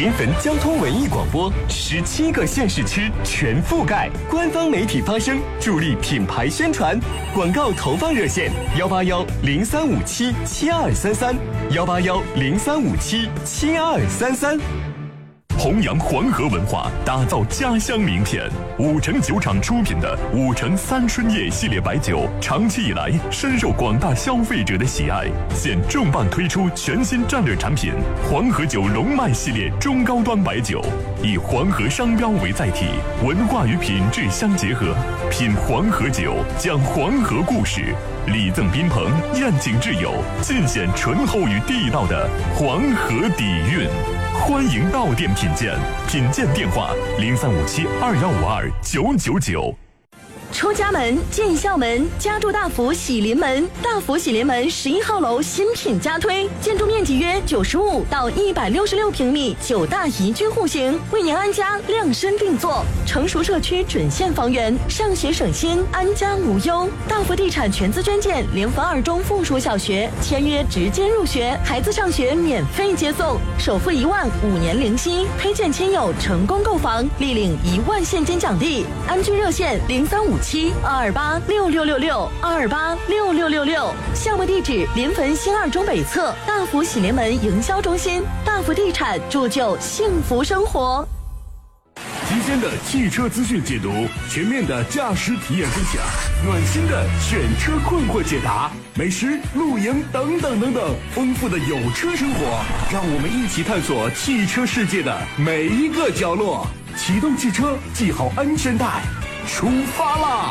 临汾交通文艺广播，17个县市区全覆盖，官方媒体发声，助力品牌宣传。广告投放热线：181-0357-7233，181-0357-7233。 弘扬黄河文化，打造家乡名片。5城酒厂出品的5城三春叶系列白酒，长期以来深受广大消费者的喜爱。现重磅推出全新战略产品黄河酒龙脉系列中高端白酒，以黄河商标为载体，文化与品质相结合。品黄河酒，讲黄河故事，礼赠宾朋，宴请挚友，尽显醇厚与地道的黄河底蕴。欢迎到店品鉴，品鉴电话035721529999。 出家门，进校门，家住大福喜临门。大福喜临门11号楼新品加推，建筑面积约95到166平米，9大宜居户型，为您安家量身定做。成熟社区准现房源，上学省心，安家无忧。大福地产全资捐建临汾2中附属小学，签约直接入学，孩子上学免费接送，首付1万，5年零息。推荐亲友成功购房，立领1万现金奖励。安居热线0357-228-6666，228-6666。项目地址：临汾新2中北侧大福喜临门营销中心。大福地产铸就幸福生活。 新鲜的汽车资讯解读，全面的驾驶体验分享，暖心的选车困惑解答，美食、露营等等等等，丰富的有车生活，让我们一起探索汽车世界的每一个角落。启动汽车，系好安全带，出发啦！